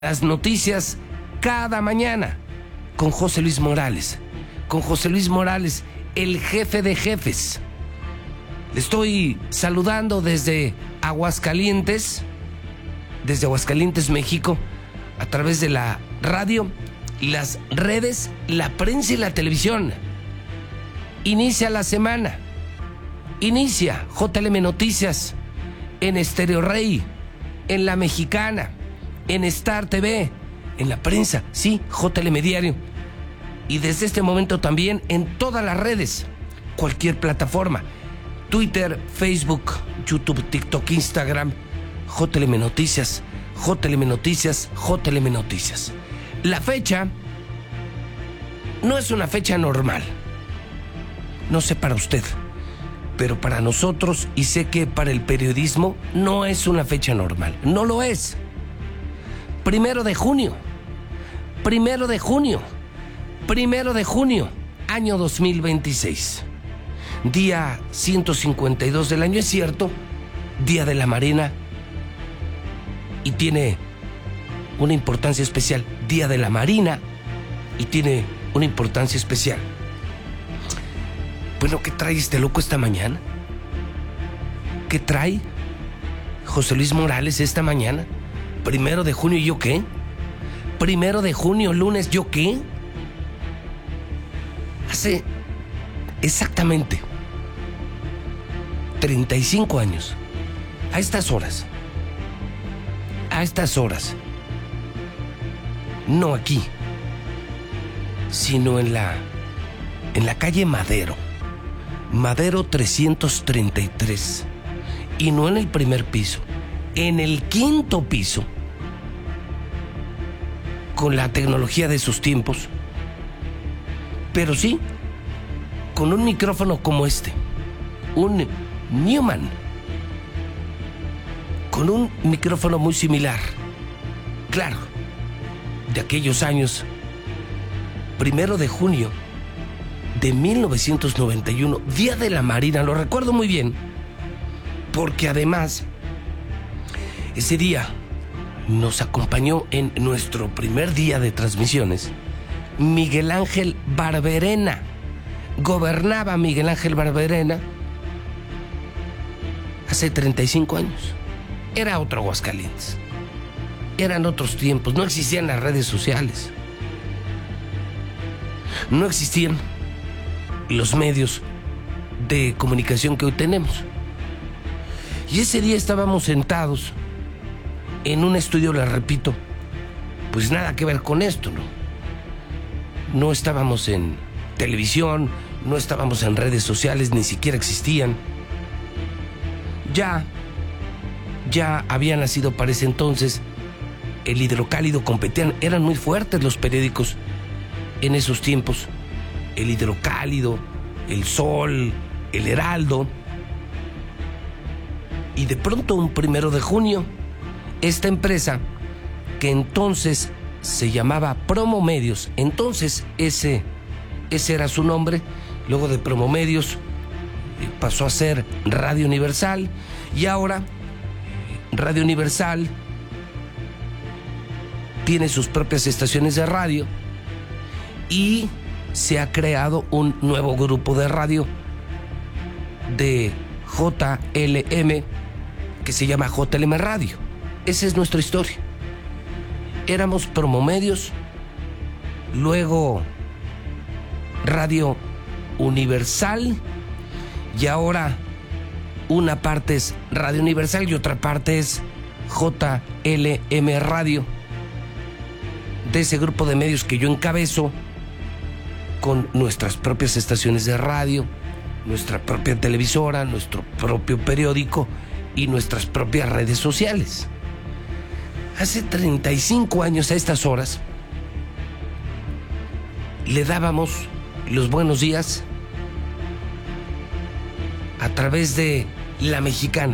Las noticias cada mañana con José Luis Morales. Con José Luis Morales, el jefe de jefes. Le estoy saludando desde Aguascalientes, México, a través de la radio, las redes, la prensa y la televisión. Inicia la semana. Inicia JLM Noticias en Estéreo Rey, en La Mexicana, en Star TV, en la prensa, sí, JLM Diario. Y desde este momento también en todas las redes, cualquier plataforma, Twitter, Facebook, YouTube, TikTok, Instagram, JLM Noticias, JLM Noticias, JLM Noticias. La fecha no es una fecha normal. No sé para usted, pero para nosotros, y sé que para el periodismo, no es una fecha normal. No lo es. 1 de junio, año 2026. Día 152 del año, es cierto, Día de la Marina, y tiene una importancia especial. Día de la Marina, y tiene una importancia especial. Bueno, ¿qué trae este loco esta mañana? ¿Qué trae José Luis Morales esta mañana? 1 de junio, ¿y yo qué? 1 de junio, lunes, ¿yo qué? Hace exactamente 35 años, a estas horas, no aquí, sino en la calle Madero 333, y no en el primer piso, en el 5º piso, con la tecnología de sus tiempos, pero sí, con un micrófono como este, un Neumann, con un micrófono muy similar, claro, de aquellos años. 1 de junio de 1991, Día de la Marina, lo recuerdo muy bien, porque además ese día nos acompañó en nuestro primer día de transmisiones Miguel Ángel Barberena. Gobernaba Miguel Ángel Barberena hace 35 años. Era otro Aguascalientes. Eran otros tiempos. No existían las redes sociales. No existían los medios de comunicación que hoy tenemos. Y ese día estábamos sentados en un estudio, les repito, pues nada que ver con esto, ¿no? No estábamos en televisión, no estábamos en redes sociales, ni siquiera existían. Ya había nacido para ese entonces el Hidrocálido, competían, eran muy fuertes los periódicos en esos tiempos. El Hidrocálido, El Sol, El Heraldo. Y de pronto, un 1 de junio, esta empresa, que entonces se llamaba Promomedios, entonces ese era su nombre, luego de Promomedios pasó a ser Radio Universal, y ahora Radio Universal tiene sus propias estaciones de radio y se ha creado un nuevo grupo de radio de JLM que se llama JLM Radio. Esa es nuestra historia. Éramos Promomedios, luego Radio Universal, y ahora una parte es Radio Universal y otra parte es JLM Radio. De ese grupo de medios que yo encabezo, con nuestras propias estaciones de radio, nuestra propia televisora, nuestro propio periódico y nuestras propias redes sociales. Hace 35 años a estas horas le dábamos los buenos días a través de La Mexicana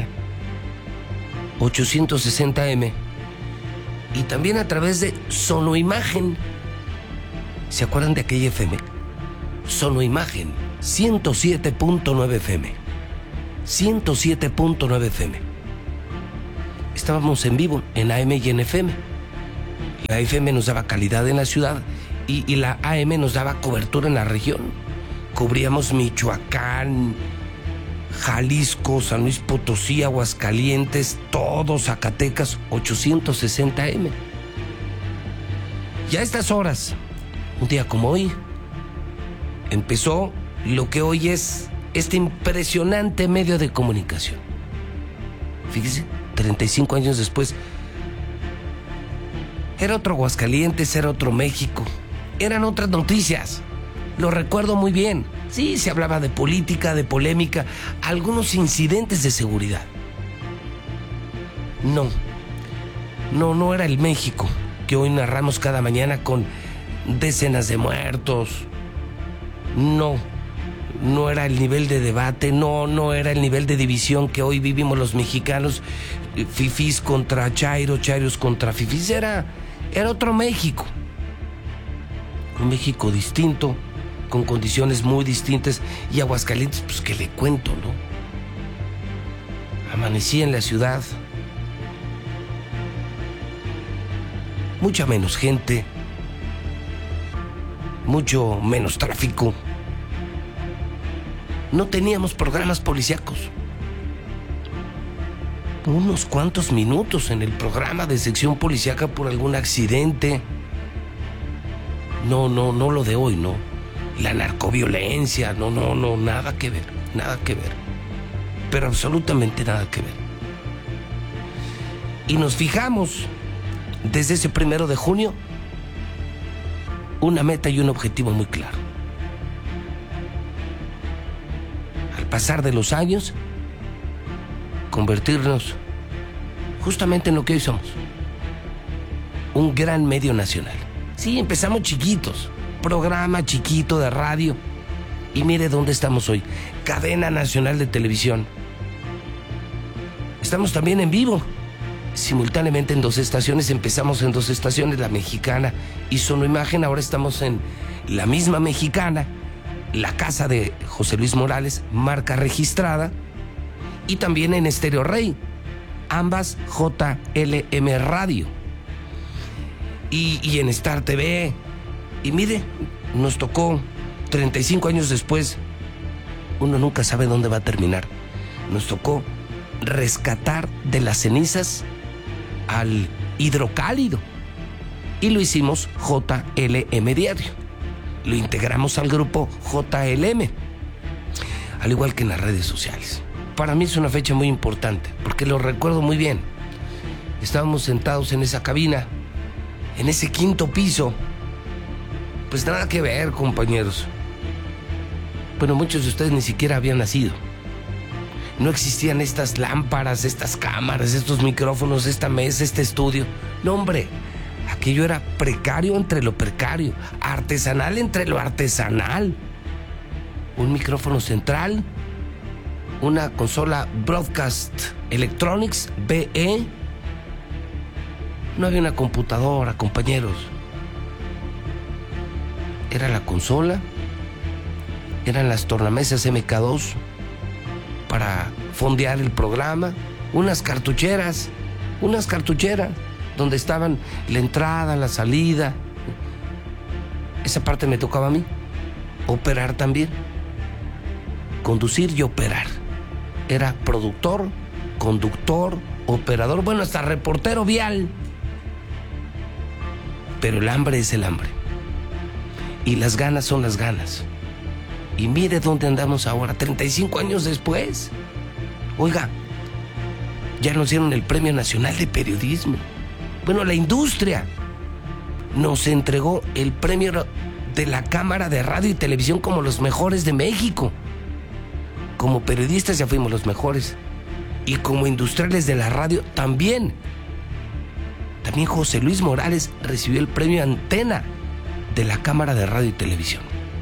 860M y también a través de Sonoimagen. ¿Se acuerdan de aquella FM? Sonoimagen 107.9 FM. 107.9 FM. Estábamos en vivo en AM y en FM. La FM nos daba calidad en la ciudad y la AM nos daba cobertura en la región. Cubríamos Michoacán, Jalisco, San Luis Potosí, Aguascalientes, todo Zacatecas, 860 AM. Y a estas horas, un día como hoy, empezó lo que hoy es este impresionante medio de comunicación. Fíjese, 35 años después, era otro Aguascalientes, era otro México, eran otras noticias. Lo recuerdo muy bien. Sí, se hablaba de política, de polémica, algunos incidentes de seguridad. No era el México que hoy narramos cada mañana con decenas de muertos. No era el nivel de debate, no era el nivel de división que hoy vivimos los mexicanos, fifís contra chairos, chairos contra fifís. Era otro México, un México distinto, con condiciones muy distintas. Y Aguascalientes, pues que le cuento, ¿no? Amanecí en la ciudad, mucha menos gente, mucho menos tráfico. No teníamos programas policíacos. Unos cuantos minutos en el programa de sección policíaca por algún accidente. No lo de hoy, no. La narcoviolencia, no, nada que ver. Pero absolutamente nada que ver. Y nos fijamos desde ese 1 de junio una meta y un objetivo muy claro. Al pasar de los años, convertirnos justamente en lo que hoy somos, un gran medio nacional. Sí, empezamos chiquitos, programa chiquito de radio, y mire dónde estamos hoy, cadena nacional de televisión. Estamos también en vivo, simultáneamente en 2 estaciones. Empezamos en 2 estaciones, la mexicana y Sonoimagen. Ahora estamos en la misma mexicana, la casa de José Luis Morales, marca registrada, y también en Estéreo Rey, ambas JLM Radio, y en Star TV. Y mire, nos tocó 35 años después, uno nunca sabe dónde va a terminar, nos tocó rescatar de las cenizas al hidrocálido, y lo hicimos JLM Diario, lo integramos al grupo JLM, al igual que en las redes sociales. Para mí es una fecha muy importante, porque lo recuerdo muy bien. Estábamos sentados en esa cabina, en ese 5º piso. Pues nada que ver, compañeros. Bueno, muchos de ustedes ni siquiera habían nacido. No existían estas lámparas, estas cámaras, estos micrófonos, esta mesa, este estudio. No, hombre, aquello era precario entre lo precario, artesanal entre lo artesanal. Un micrófono central, una consola Broadcast Electronics BE. No había una computadora, compañeros. Era la consola, eran las tornamesas MK2 para fondear el programa, unas cartucheras donde estaban la entrada, la salida. Esa parte me tocaba a mí. Operar también, conducir y operar. Era productor, conductor, operador, bueno, hasta reportero vial. Pero el hambre es el hambre, y las ganas son las ganas. Y mire dónde andamos ahora, 35 años después. Oiga, ya nos dieron el Premio Nacional de Periodismo. Bueno, la industria nos entregó el premio de la Cámara de Radio y Televisión como los mejores de México. Como periodistas ya fuimos los mejores, y como industriales de la radio también. También José Luis Morales recibió el premio Antena de la Cámara de Radio y Televisión.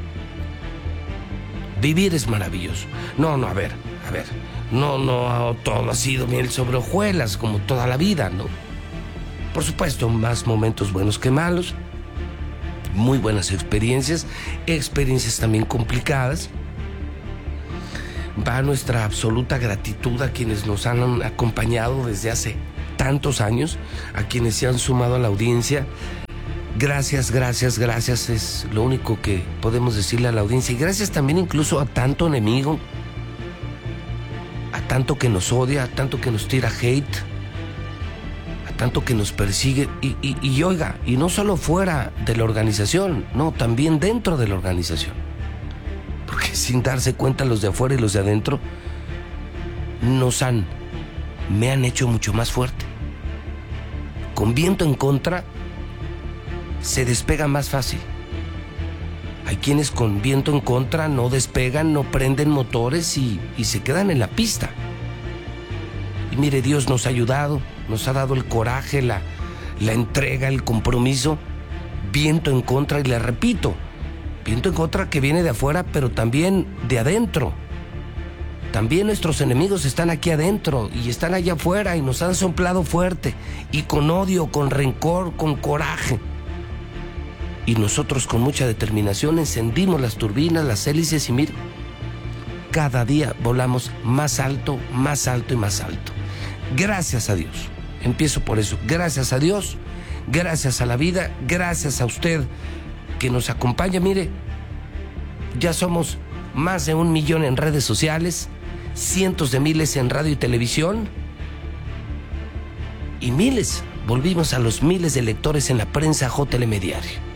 Vivir es maravilloso. A ver. No todo ha sido miel sobre hojuelas como toda la vida, ¿no? Por supuesto, más momentos buenos que malos, muy buenas experiencias también complicadas. Va nuestra absoluta gratitud a quienes nos han acompañado desde hace tantos años, a quienes se han sumado a la audiencia. Gracias, gracias, gracias, es lo único que podemos decirle a la audiencia. Y gracias también incluso a tanto enemigo, a tanto que nos odia, a tanto que nos tira hate, a tanto que nos persigue. Y oiga, y no solo fuera de la organización, no, también dentro de la organización. Porque sin darse cuenta los de afuera y los de adentro me han hecho mucho más fuerte. Con viento en contra se despega más fácil. Hay quienes con viento en contra no despegan, no prenden motores y se quedan en la pista. Y mire, Dios nos ha ayudado, nos ha dado el coraje, la entrega, el compromiso. Viento en contra, y le repito, viento en contra que viene de afuera, pero también de adentro. También nuestros enemigos están aquí adentro y están allá afuera y nos han soplado fuerte y con odio, con rencor, con coraje. Y nosotros con mucha determinación encendimos las turbinas, las hélices y mire, cada día volamos más alto y más alto. Gracias a Dios. Empiezo por eso. Gracias a Dios, gracias a la vida, gracias a usted que nos acompaña. Mire, ya somos más de 1 millón en redes sociales, cientos de miles en radio y televisión y miles, volvimos a los miles de lectores en la prensa JLM Diario.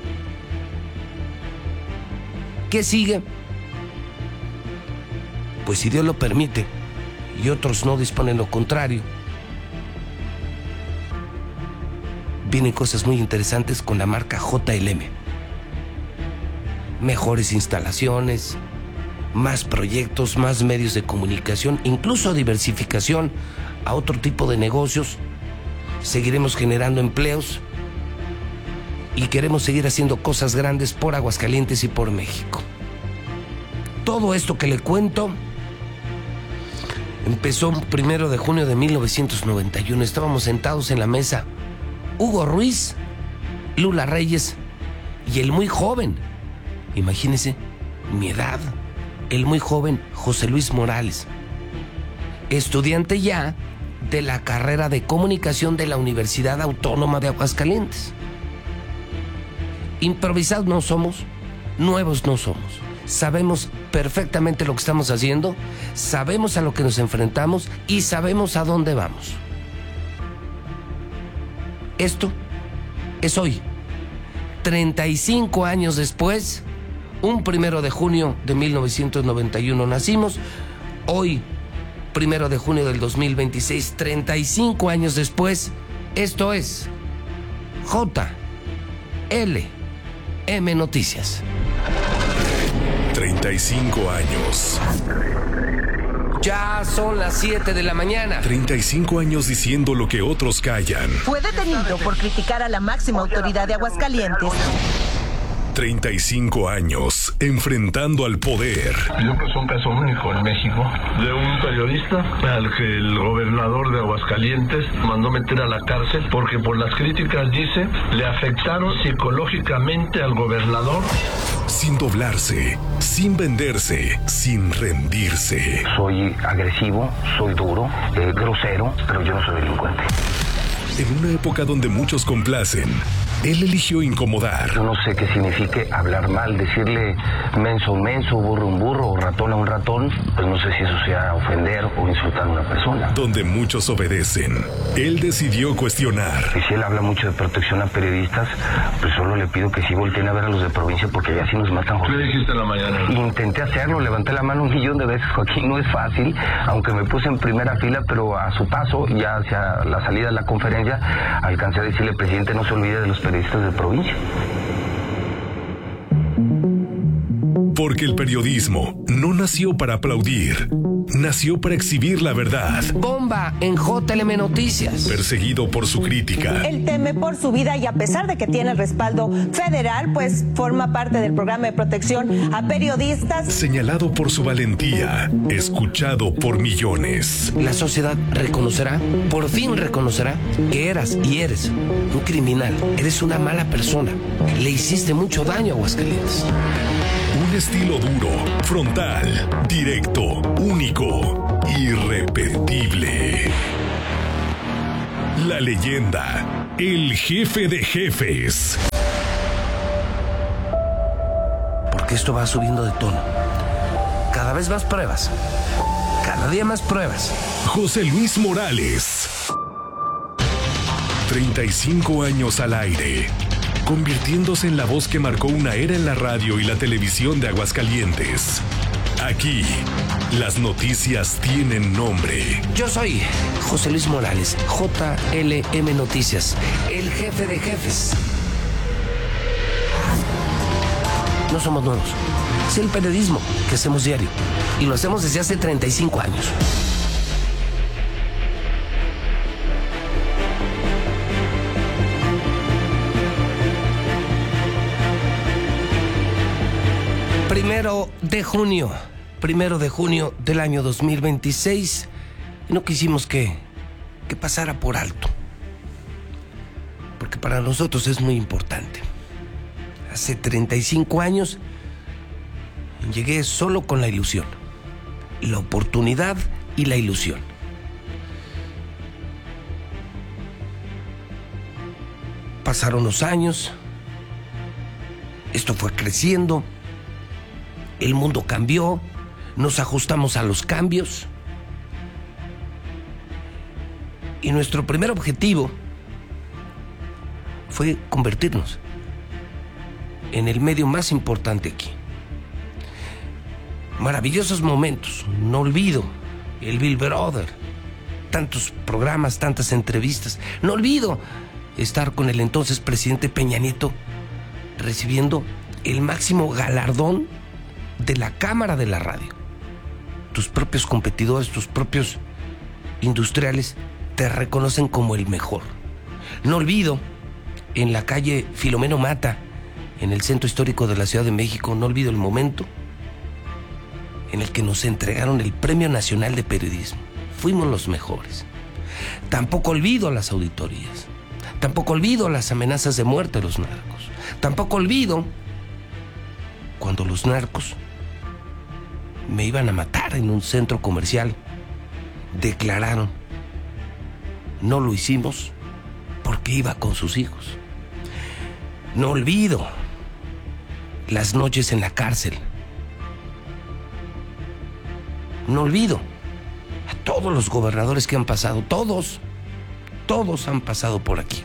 ¿Qué sigue? Pues si Dios lo permite y otros no disponen lo contrario, vienen cosas muy interesantes con la marca JLM. Mejores instalaciones, más proyectos, más medios de comunicación, incluso diversificación a otro tipo de negocios. Seguiremos generando empleos y queremos seguir haciendo cosas grandes por Aguascalientes y por México. Todo esto que le cuento empezó 1 de junio de 1991. Estábamos sentados en la mesa Hugo Ruiz, Lula Reyes y el muy joven, imagínense mi edad, el muy joven José Luis Morales, estudiante ya de la carrera de comunicación de la Universidad Autónoma de Aguascalientes. Improvisados no somos, nuevos no somos. Sabemos perfectamente lo que estamos haciendo, sabemos a lo que nos enfrentamos y sabemos a dónde vamos. Esto es hoy, 35 años después, un 1 de junio de 1991 nacimos, hoy, 1 de junio del 2026, 35 años después, esto es JLM Noticias. 35 años. Ya son las 7 de la mañana. 35 años diciendo lo que otros callan. Fue detenido por criticar a la máxima autoridad de Aguascalientes. 35 años enfrentando al poder. Yo creo que es un caso único en México de un periodista al que el gobernador de Aguascalientes mandó meter a la cárcel porque por las críticas, dice, le afectaron psicológicamente al gobernador. Sin doblarse, sin venderse, sin rendirse. Soy agresivo, soy duro, grosero, pero yo no soy delincuente. En una época donde muchos complacen, él eligió incomodar. Yo no sé qué signifique hablar mal, decirle menso a un menso, burro a un burro o ratón a un ratón, pues no sé si eso sea ofender o insultar a una persona. Donde muchos obedecen, él decidió cuestionar. Y si él habla mucho de protección a periodistas, pues solo le pido que sí volteen a ver a los de provincia porque ya sí nos matan. ¿Qué le dijiste en la mañana? Intenté hacerlo, levanté la mano 1,000,000 de veces, Joaquín, no es fácil, aunque me puse en primera fila, pero a su paso, ya hacia la salida de la conferencia, alcancé a decirle, presidente, no se olvide de los periodistas de provincia. Porque el periodismo no nació para aplaudir, nació para exhibir la verdad. Bomba en JLM Noticias. Perseguido por su crítica. Él teme por su vida y a pesar de que tiene el respaldo federal, pues forma parte del programa de protección a periodistas. Señalado por su valentía, escuchado por millones. La sociedad reconocerá, por fin reconocerá, que eras y eres un criminal. Eres una mala persona. Le hiciste mucho daño a Aguascalientes. Un estilo duro, frontal, directo, único, irrepetible. La leyenda, el jefe de jefes. Porque esto va subiendo de tono. Cada vez más pruebas. Cada día más pruebas. José Luis Morales. 35 años al aire, convirtiéndose en la voz que marcó una era en la radio y la televisión de Aguascalientes. Aquí, las noticias tienen nombre. Yo soy José Luis Morales, JLM Noticias, el jefe de jefes. No somos nuevos. Es el periodismo que hacemos diario. Y lo hacemos desde hace 35 años. Primero de junio del año 2026. Y no quisimos que pasara por alto. Porque para nosotros es muy importante. Hace 35 años llegué solo con la ilusión, la oportunidad y la ilusión. Pasaron los años, esto fue creciendo, el mundo cambió, nos ajustamos a los cambios y nuestro primer objetivo fue convertirnos en el medio más importante aquí. Maravillosos momentos, no olvido el Bill Brother, tantos programas, tantas entrevistas. No olvido estar con el entonces presidente Peña Nieto recibiendo el máximo galardón de la Cámara de la Radio. Tus propios competidores, tus propios industriales te reconocen como el mejor. No olvido en la calle Filomeno Mata, en el centro histórico de la Ciudad de México, no olvido el momento en el que nos entregaron el Premio Nacional de Periodismo. Fuimos los mejores. Tampoco olvido las auditorías. Tampoco olvido las amenazas de muerte de los narcos. Tampoco olvido cuando los narcos me iban a matar en un centro comercial. Declararon, no lo hicimos porque iba con sus hijos. No olvido las noches en la cárcel. No olvido a todos los gobernadores que han pasado, todos han pasado por aquí.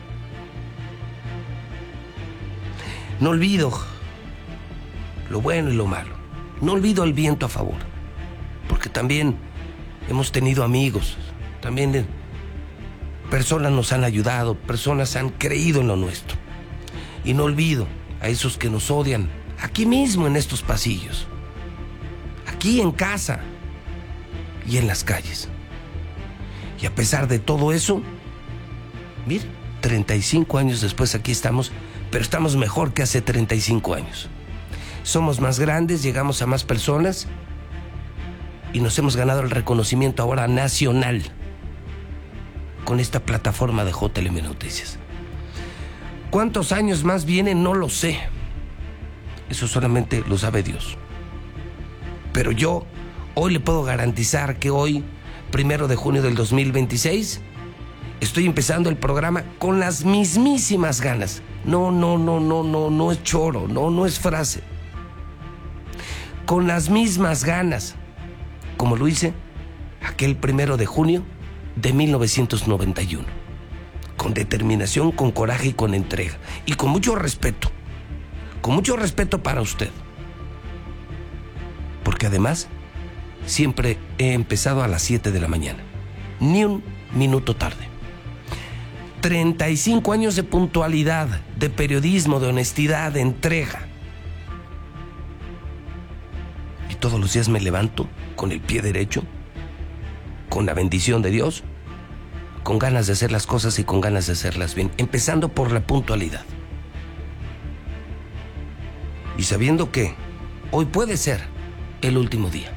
No olvido lo bueno y lo malo. No olvido el viento a favor, porque también hemos tenido amigos, también personas nos han ayudado, personas han creído en lo nuestro. Y no olvido a esos que nos odian aquí mismo en estos pasillos, aquí en casa y en las calles. Y a pesar de todo eso, mira, 35 años después aquí estamos, pero estamos mejor que hace 35 años. Somos más grandes, llegamos a más personas y nos hemos ganado el reconocimiento ahora nacional con esta plataforma de JLM Noticias. ¿Cuántos años más vienen? No lo sé. Eso solamente lo sabe Dios. Pero yo hoy le puedo garantizar que hoy, 1 de junio del 2026, estoy empezando el programa con las mismísimas ganas. No es choro, no es frase. Con las mismas ganas, como lo hice aquel 1 de junio de 1991. Con determinación, con coraje y con entrega. Y con mucho respeto. Con mucho respeto para usted. Porque además, siempre he empezado a las 7 de la mañana. Ni un minuto tarde. 35 años de puntualidad, de periodismo, de honestidad, de entrega. Y todos los días me levanto con el pie derecho, con la bendición de Dios, con ganas de hacer las cosas y con ganas de hacerlas bien, empezando por la puntualidad. Y sabiendo que hoy puede ser el último día.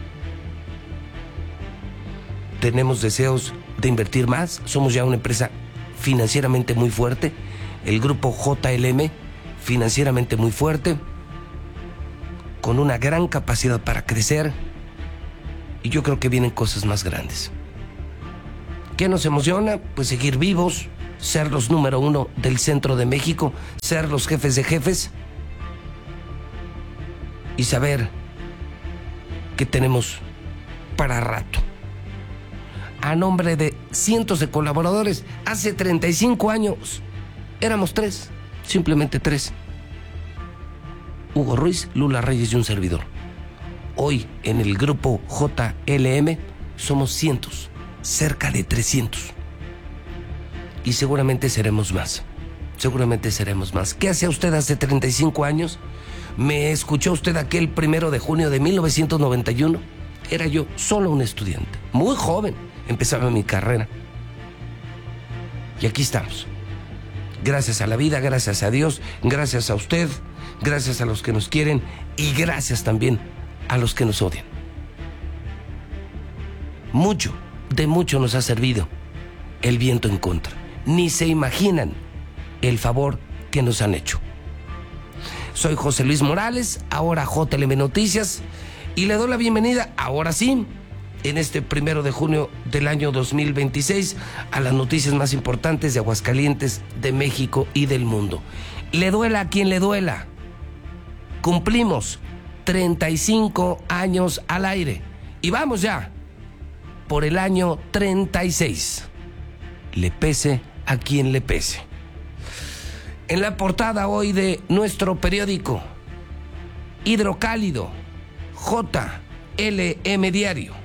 Tenemos deseos de invertir más, somos ya una empresa financieramente muy fuerte, el grupo JLM financieramente muy fuerte, con una gran capacidad para crecer, y yo creo que vienen cosas más grandes. ¿Qué nos emociona? Pues seguir vivos, ser los número 1 del centro de México, ser los jefes de jefes y saber que tenemos para rato. A nombre de cientos de colaboradores, hace 35 años éramos 3, simplemente 3. Hugo Ruiz, Lula Reyes y un servidor. Hoy en el grupo JLM somos cientos, cerca de 300. Y seguramente seremos más. Seguramente seremos más. ¿Qué hacía usted hace 35 años? ¿Me escuchó usted aquel 1 de junio de 1991? Era yo solo un estudiante, muy joven. Empezaba mi carrera. Y aquí estamos. Gracias a la vida, gracias a Dios, gracias a usted, gracias a los que nos quieren y gracias también a los que nos odian. Mucho, de mucho nos ha servido el viento en contra. Ni se imaginan el favor que nos han hecho. Soy José Luis Morales, ahora JLM Noticias, y le doy la bienvenida, ahora sí, en este 1 de junio del año 2026, a las noticias más importantes de Aguascalientes, de México y del mundo. Le duela a quien le duela. Cumplimos 35 años al aire y vamos ya por el año 36. Le pese a quien le pese. En la portada hoy de nuestro periódico Hidrocálido, JLM Diario.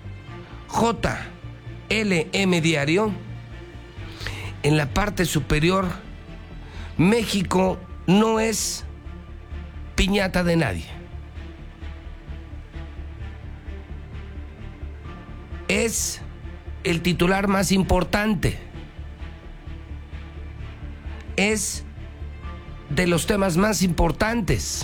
JLM Diario, en la parte superior, México no es piñata de nadie. Es el titular más importante. Es de los temas más importantes.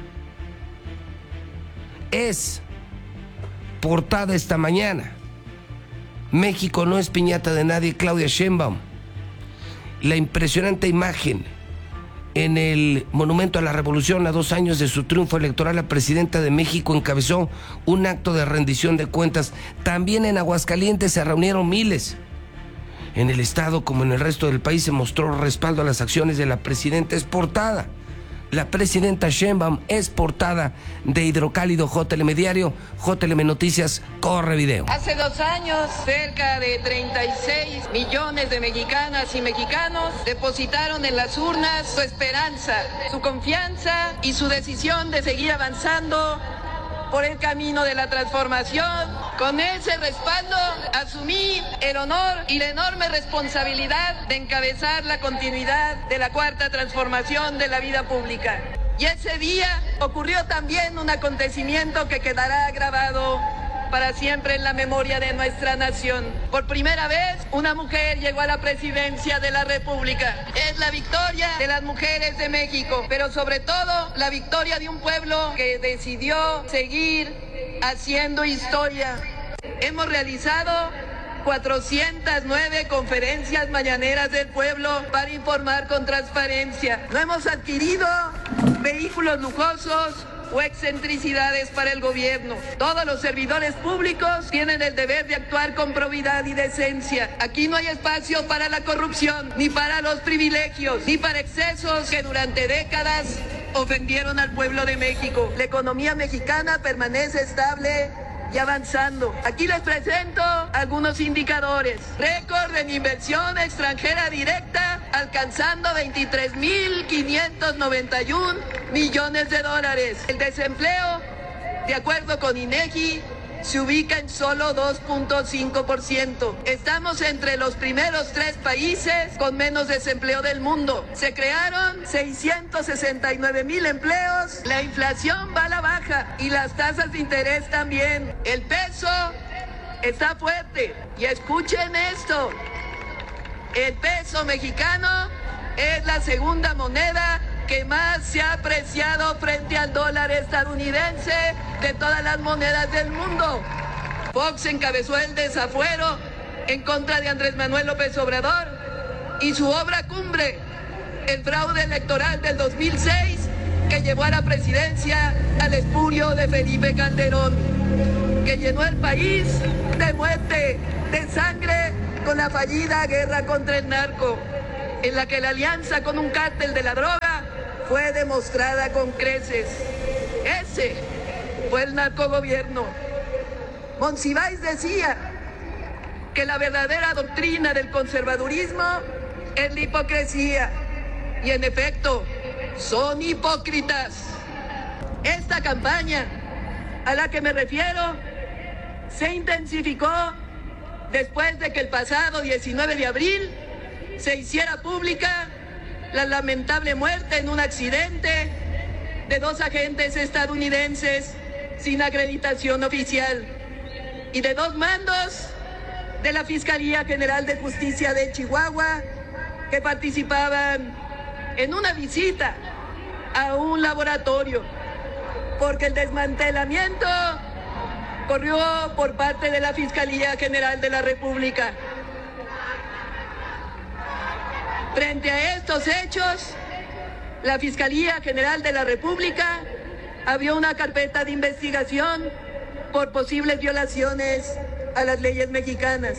Es portada esta mañana. México no es piñata de nadie, Claudia Sheinbaum. La impresionante imagen en el Monumento a la Revolución, a 2 años de su triunfo electoral, la presidenta de México encabezó un acto de rendición de cuentas. También en Aguascalientes se reunieron miles. En el estado, como en el resto del país, se mostró respaldo a las acciones de la presidenta. Es portada. La presidenta Sheinbaum es portada de Hidrocálido, JLM Diario, JLM Noticias, corre video. Hace 2 años, cerca de 36 millones de mexicanas y mexicanos depositaron en las urnas su esperanza, su confianza y su decisión de seguir avanzando por el camino de la transformación. Con ese respaldo asumí el honor y la enorme responsabilidad de encabezar la continuidad de la 4ª transformación de la vida pública. Y ese día ocurrió también un acontecimiento que quedará grabado para siempre en la memoria de nuestra nación. Por primera vez, una mujer llegó a la presidencia de la República. Es la victoria de las mujeres de México, pero sobre todo la victoria de un pueblo que decidió seguir haciendo historia. Hemos realizado 409 conferencias mañaneras del pueblo para informar con transparencia. No hemos adquirido vehículos lujosos o excentricidades para el gobierno. Todos los servidores públicos tienen el deber de actuar con probidad y decencia. Aquí no hay espacio para la corrupción, ni para los privilegios, ni para excesos que durante décadas ofendieron al pueblo de México. La economía mexicana permanece estable y avanzando. Aquí les presento algunos indicadores. Récord en inversión extranjera directa, alcanzando 23.591 millones de dólares. El desempleo, de acuerdo con INEGI, se ubica en solo 2.5%. Estamos entre los primeros 3 países con menos desempleo del mundo. Se crearon 669,000 empleos. La inflación va a la baja y las tasas de interés también. El peso está fuerte. Y escuchen esto. El peso mexicano es la segunda moneda que más se ha apreciado frente al dólar estadounidense de todas las monedas del mundo. Fox encabezó el desafuero en contra de Andrés Manuel López Obrador y su obra cumbre, el fraude electoral del 2006, que llevó a la presidencia al espurio de Felipe Calderón, que llenó el país de muerte, de sangre, con la fallida guerra contra el narco, en la que la alianza con un cártel de la droga fue demostrada con creces. Ese fue el narcogobierno. Monsiváis decía que la verdadera doctrina del conservadurismo es la hipocresía. Y en efecto, son hipócritas. Esta campaña a la que me refiero se intensificó después de que el pasado 19 de abril se hiciera pública la lamentable muerte en un accidente de 2 agentes estadounidenses sin acreditación oficial y de 2 mandos de la Fiscalía General de Justicia de Chihuahua que participaban en una visita a un laboratorio, porque el desmantelamiento corrió por parte de la Fiscalía General de la República. Frente a estos hechos, la Fiscalía General de la República abrió una carpeta de investigación por posibles violaciones a las leyes mexicanas.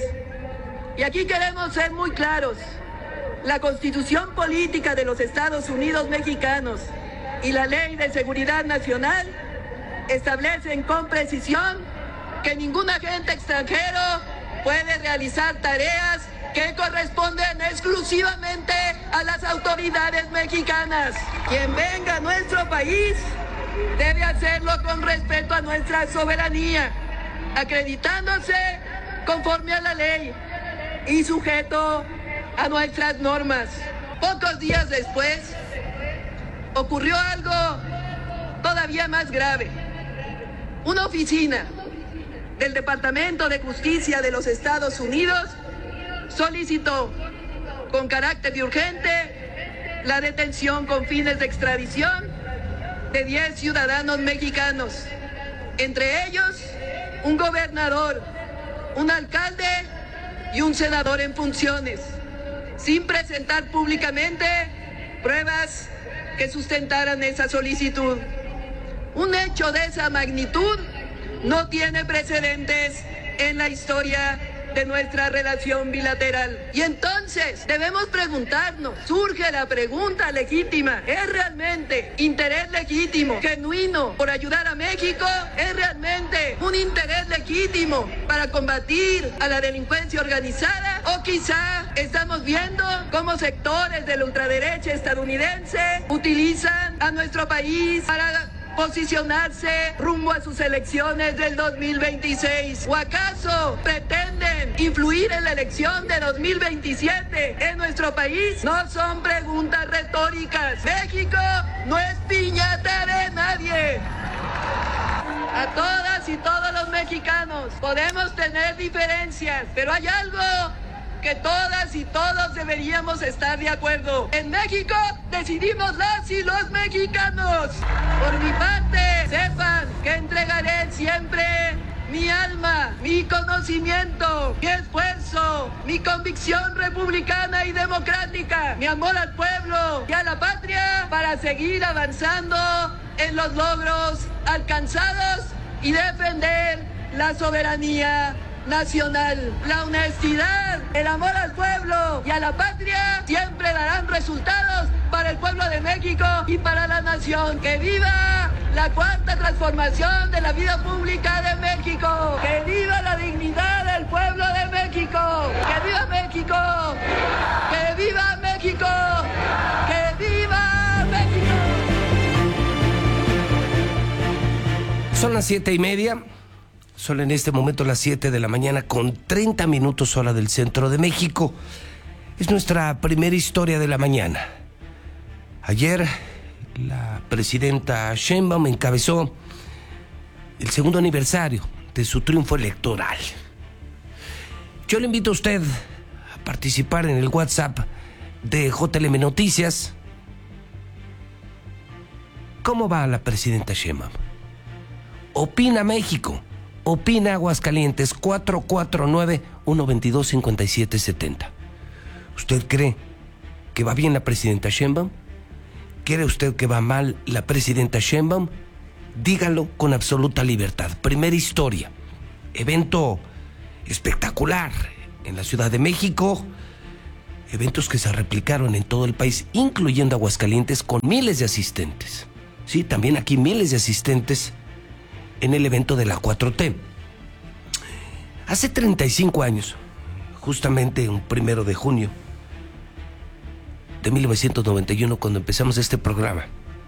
Y aquí queremos ser muy claros. La Constitución Política de los Estados Unidos Mexicanos y la Ley de Seguridad Nacional establecen con precisión que ningún agente extranjero puede realizar tareas que corresponden exclusivamente a las autoridades mexicanas. Quien venga a nuestro país debe hacerlo con respeto a nuestra soberanía, acreditándose conforme a la ley y sujeto a nuestras normas. Pocos días después ocurrió algo todavía más grave. Una oficina del Departamento de Justicia de los Estados Unidos solicitó con carácter de urgente la detención con fines de extradición de 10 ciudadanos mexicanos, entre ellos un gobernador, un alcalde y un senador en funciones, sin presentar públicamente pruebas que sustentaran esa solicitud. Un hecho de esa magnitud no tiene precedentes en la historia de nuestra relación bilateral. Y entonces debemos preguntarnos, surge la pregunta legítima, ¿es realmente interés legítimo, genuino, por ayudar a México? ¿Es realmente un interés legítimo para combatir a la delincuencia organizada? ¿O quizá estamos viendo cómo sectores de la ultraderecha estadounidense utilizan a nuestro país para posicionarse rumbo a sus elecciones del 2026? ¿O acaso pretenden influir en la elección de 2027 en nuestro país? No son preguntas retóricas. México no es piñata de nadie. A todas y todos los mexicanos podemos tener diferencias, pero hay algo que todas y todos deberíamos estar de acuerdo. En México decidimos las y los mexicanos. Por mi parte, sepan que entregaré siempre mi alma, mi conocimiento, mi esfuerzo, mi convicción republicana y democrática, mi amor al pueblo y a la patria para seguir avanzando en los logros alcanzados y defender la soberanía nacional. La honestidad, el amor al pueblo y a la patria siempre darán resultados para el pueblo de México y para la nación. ¡Que viva la cuarta transformación de la vida pública de México! ¡Que viva la dignidad del pueblo de México! ¡Que viva México! ¡Que viva México! ¡Que viva México! Son las 7:30. Son en este momento las 7 de la mañana con 30 minutos hora del centro de México. Es nuestra primera historia de la mañana. Ayer la presidenta Sheinbaum encabezó el segundo aniversario de su triunfo electoral. Yo le invito a usted a participar en el WhatsApp de JLM Noticias. ¿Cómo va la presidenta Sheinbaum? Opina México. Opina Aguascalientes, 449-122-5770. ¿Usted cree que va bien la presidenta Sheinbaum? ¿Cree usted que va mal la presidenta Sheinbaum? Dígalo con absoluta libertad. Primera historia. Evento espectacular en la Ciudad de México, eventos que se replicaron en todo el país, incluyendo Aguascalientes, con miles de asistentes. Sí, también aquí miles de asistentes en el evento de la 4T. Hace 35 años, justamente un 1 de junio de 1991, cuando empezamos este programa,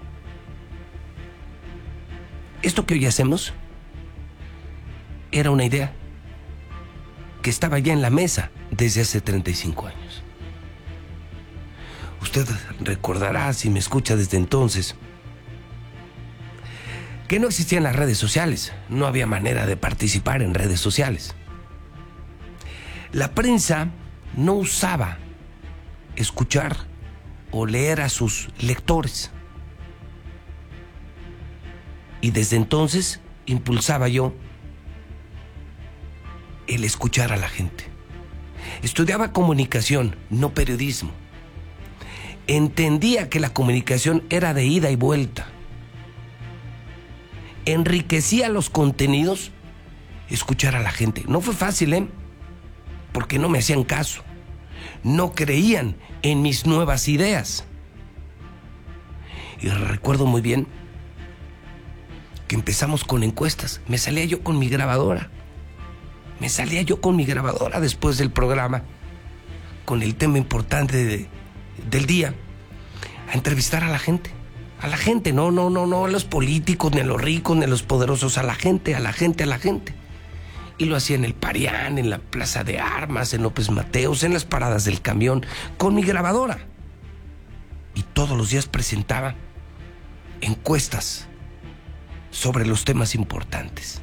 esto que hoy hacemos era una idea que estaba ya en la mesa desde hace 35 años. Usted recordará, si me escucha desde entonces, que no existían las redes sociales, no había manera de participar en redes sociales. La prensa no usaba escuchar o leer a sus lectores. Y desde entonces impulsaba yo el escuchar a la gente. Estudiaba comunicación, no periodismo. Entendía que la comunicación era de ida y vuelta. Enriquecía los contenidos, escuchar a la gente. No fue fácil, porque no me hacían caso. No creían en mis nuevas ideas. Y recuerdo muy bien que empezamos con encuestas. Me salía yo con mi grabadora después del programa, con el tema importante del día, a entrevistar a la gente. A la gente, no a los políticos, ni a los ricos, ni a los poderosos, a la gente. Y lo hacía en el Parián, en la Plaza de Armas, en López Mateos, en las paradas del camión, con mi grabadora. Y todos los días presentaba encuestas sobre los temas importantes.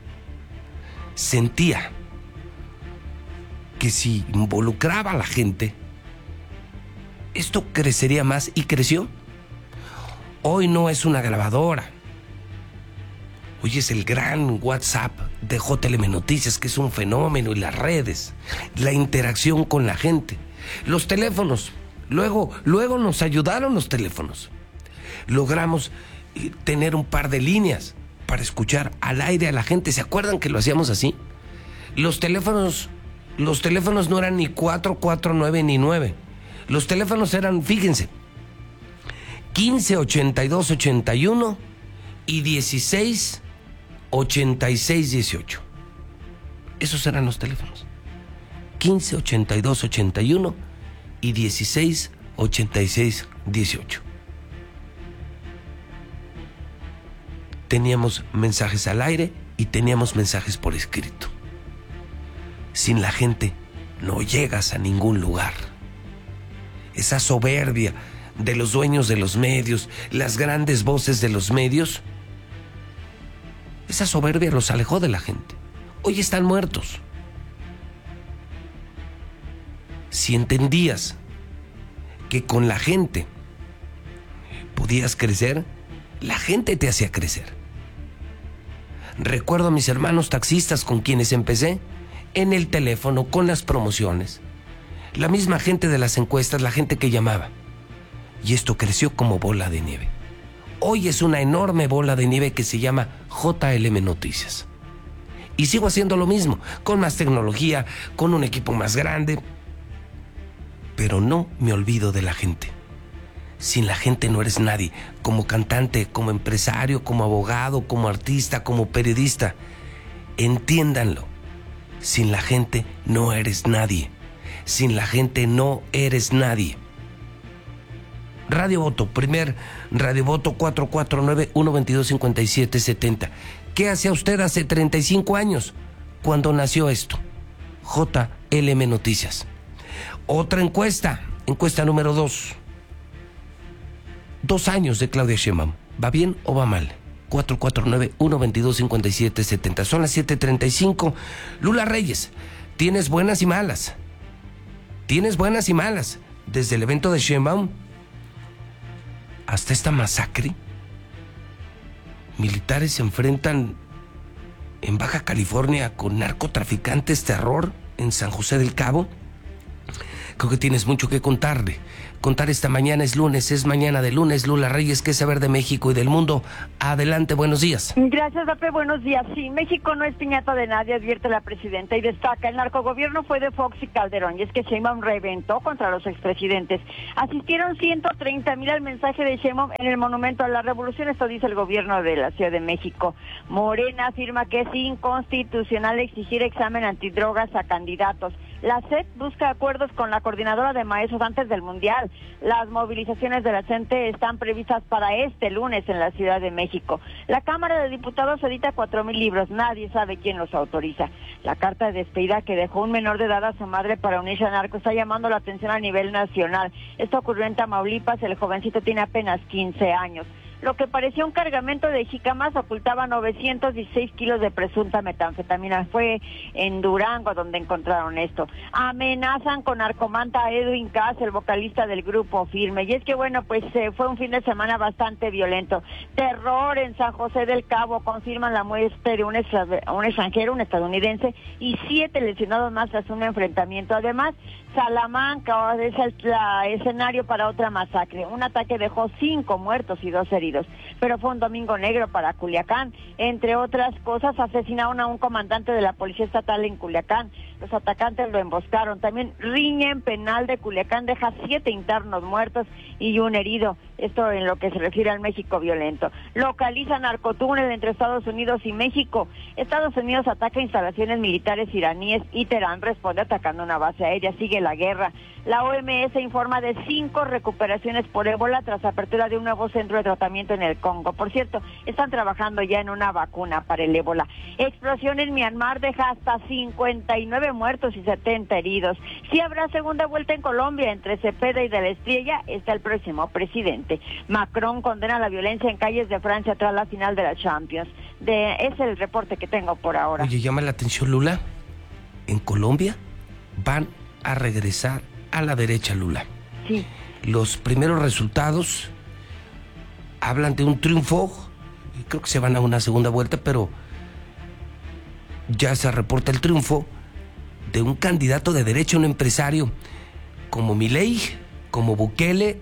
Sentía que si involucraba a la gente, esto crecería más, y creció. Hoy no es una grabadora. Hoy es el gran WhatsApp de JLM Noticias, que es un fenómeno, y las redes, la interacción con la gente, los teléfonos. Luego nos ayudaron los teléfonos. Logramos tener un par de líneas para escuchar al aire a la gente. ¿Se acuerdan que lo hacíamos así? Los teléfonos no eran ni 449 ni 9. Los teléfonos eran, fíjense, 15 82 81 y 16 86 18. Esos eran los teléfonos. 15 82 81 y 16 86 18. Teníamos mensajes al aire y teníamos mensajes por escrito. Sin la gente no llegas a ningún lugar. Esa soberbia de los dueños de los medios, las grandes voces de los medios, esa soberbia los alejó de la gente. Hoy están muertos. Si entendías que con la gente podías crecer, la gente te hacía crecer. Recuerdo a mis hermanos taxistas con quienes empecé, en el teléfono, con las promociones. La misma gente de las encuestas, la gente que llamaba. Y esto creció como bola de nieve. Hoy es una enorme bola de nieve que se llama JLM Noticias. Y sigo haciendo lo mismo, con más tecnología, con un equipo más grande. Pero no me olvido de la gente. Sin la gente no eres nadie, como cantante, como empresario, como abogado, como artista, como periodista. Entiéndanlo. Sin la gente no eres nadie. Sin la gente no eres nadie. Radio Voto, primer Radio Voto 449-122-5770. ¿Qué hacía usted hace 35 años cuando nació esto? JLM Noticias. Otra encuesta número 2. 2 años de Claudia Sheinbaum. ¿Va bien o va mal? 449-122-5770. Son las 7:35. Lula Reyes, tienes buenas y malas. Desde el evento de Sheinbaum hasta esta masacre. Militares se enfrentan en Baja California con narcotraficantes, terror en San José del Cabo. Creo que tienes mucho que contarle. Contar esta mañana, es lunes, es mañana de lunes. Lula Reyes, ¿qué saber de México y del mundo? Adelante, buenos días. Gracias, Pepe, buenos días. Sí, México no es piñata de nadie, advierte la presidenta y destaca, el narcogobierno fue de Fox y Calderón, y es que Sheinbaum reventó contra los expresidentes. Asistieron 130,000 al mensaje de Sheinbaum en el Monumento a la Revolución, esto dice el gobierno de la Ciudad de México. Morena afirma que es inconstitucional exigir examen antidrogas a candidatos. La SEP busca acuerdos con la coordinadora de maestros antes del Mundial. Las movilizaciones de la CENTE están previstas para este lunes en la Ciudad de México. La Cámara de Diputados edita 4,000 libros, nadie sabe quién los autoriza. La carta de despedida que dejó un menor de edad a su madre para unirse a narco está llamando la atención a nivel nacional. Esto ocurrió en Tamaulipas, el jovencito tiene apenas 15 años. Lo que parecía un cargamento de jícamas ocultaba 916 kilos de presunta metanfetamina. Fue en Durango donde encontraron esto. Amenazan con narcomanta a Edwin Cass, el vocalista del grupo Firme. Y es que bueno, pues fue un fin de semana bastante violento. Terror en San José del Cabo, confirman la muerte de un extranjero, un estadounidense, y 7 lesionados más tras un enfrentamiento. Además, Salamanca es el escenario para otra masacre. Un ataque dejó 5 muertos y 2 heridos. Pero fue un domingo negro para Culiacán. Entre otras cosas, asesinaron a un comandante de la Policía Estatal en Culiacán. Los atacantes lo emboscaron. También riña en penal de Culiacán deja 7 internos muertos y 1 herido. Esto en lo que se refiere al México violento. Localiza narcotúnel entre Estados Unidos y México. Estados Unidos ataca instalaciones militares iraníes y Teherán responde atacando una base aérea. Sigue la guerra. La OMS informa de 5 recuperaciones por ébola tras apertura de un nuevo centro de tratamiento en el Congo. Por cierto, están trabajando ya en una vacuna para el ébola. Explosión en Myanmar deja hasta 59 muertos y 70 heridos. Si habrá segunda vuelta en Colombia entre Cepeda y de la Espriella, está el próximo presidente. Macron condena la violencia en calles de Francia tras la final de la Champions. Es el reporte que tengo por ahora. Oye, llama la atención, Lula. En Colombia van a regresar a la derecha, Lula. Sí. Los primeros resultados hablan de un triunfo. Creo que se van a una segunda vuelta, pero ya se reporta el triunfo de un candidato de derecha, un empresario como Milei, como Bukele,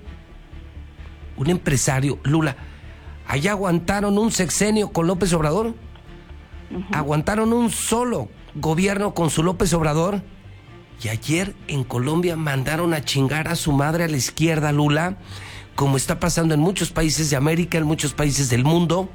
un empresario. Lula, allá aguantaron un sexenio con López Obrador, aguantaron un solo gobierno con su López Obrador, y ayer en Colombia mandaron a chingar a su madre a la izquierda, Lula, como está pasando en muchos países de América, en muchos países del mundo.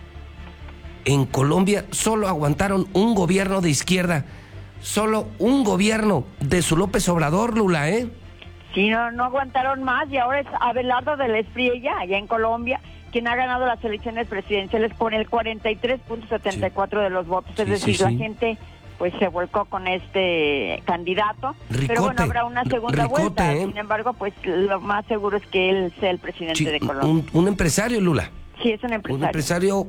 En Colombia solo aguantaron un gobierno de izquierda, solo un gobierno de su López Obrador, Lula, ¿eh? Sí, no aguantaron más, y ahora es Abelardo de la Espriella, allá en Colombia, quien ha ganado las elecciones presidenciales con el 43.74 de los votos. Es decir, la gente pues se volcó con este candidato. Ricote, pero bueno, habrá una segunda vuelta. ¿eh? Sin embargo, pues lo más seguro es que él sea el presidente de Colombia. Un empresario, Lula. Sí, es un empresario. Un empresario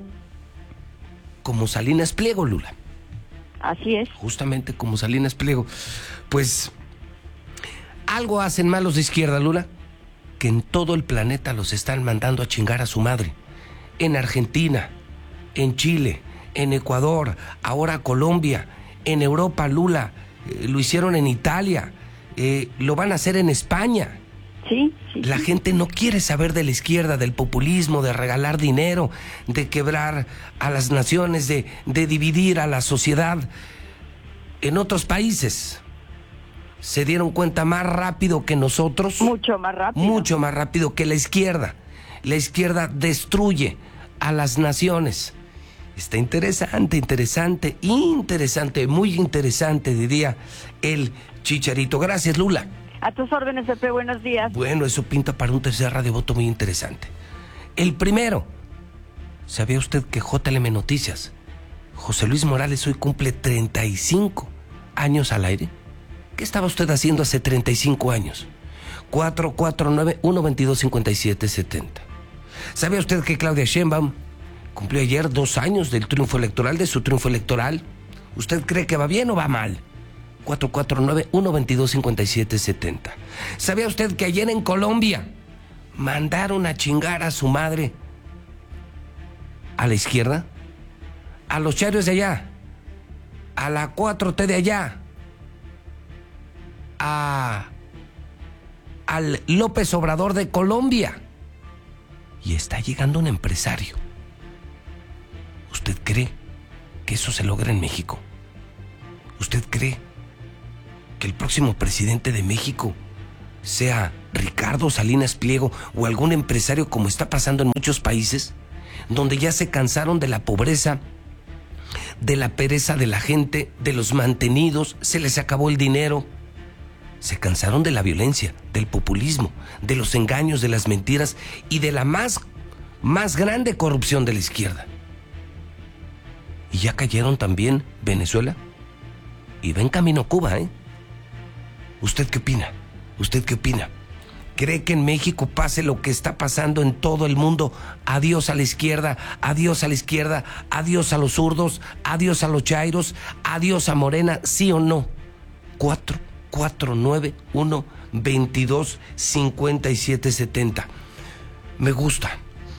como Salinas Pliego, Lula. Así es. Justamente como Salinas Pliego. Pues algo hacen mal los de izquierda, Lula, que en todo el planeta los están mandando a chingar a su madre. En Argentina, en Chile, en Ecuador, ahora Colombia, en Europa, Lula, lo hicieron en Italia, lo van a hacer en España. Sí. La gente no quiere saber de la izquierda, del populismo, de regalar dinero, de quebrar a las naciones, de dividir a la sociedad. En otros países se dieron cuenta más rápido que nosotros. Mucho más rápido. Mucho más rápido que la izquierda. La izquierda destruye a las naciones. Está interesante, muy interesante, diría el Chicharito. Gracias, Lula. A tus órdenes, Pepe, buenos días. Bueno, eso pinta para un tercer radiovoto muy interesante. El primero, ¿sabía usted que JLM Noticias, José Luis Morales, hoy cumple 35 años al aire? ¿Qué estaba usted haciendo hace 35 años? 449-122-5770. ¿Sabía usted que Claudia Sheinbaum cumplió ayer 2 años del triunfo electoral, de su triunfo electoral? ¿Usted cree que va bien o va mal? 449-122-5770. ¿Sabía usted que ayer en Colombia mandaron a chingar a su madre a la izquierda? A los charios de allá, a la 4T de allá, a al López Obrador de Colombia. Y está llegando un empresario. ¿Usted cree que eso se logra en México? ¿Usted cree que el próximo presidente de México sea Ricardo Salinas Pliego o algún empresario, como está pasando en muchos países, donde ya se cansaron de la pobreza, de la pereza de la gente, de los mantenidos, se les acabó el dinero? Se cansaron de la violencia, del populismo, de los engaños, de las mentiras y de la más grande corrupción de la izquierda. Y ya cayeron también Venezuela y va en camino Cuba, ¿eh? ¿Usted qué opina? ¿Usted qué opina? ¿Cree que en México pase lo que está pasando en todo el mundo? Adiós a la izquierda, adiós a la izquierda, adiós a los zurdos, adiós a los chairos, adiós a Morena, ¿sí o no? 491-22-5770. Me gusta.